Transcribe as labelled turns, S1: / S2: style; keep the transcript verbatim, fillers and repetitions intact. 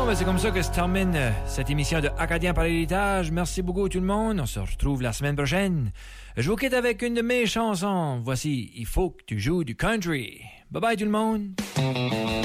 S1: Bon, ben c'est comme ça que se termine euh, cette émission de Acadien par l'héritage. Merci beaucoup tout le monde. On se retrouve la semaine prochaine. Je vous quitte avec une de mes chansons. Voici « Il faut que tu joues du country ». Bye bye tout le monde.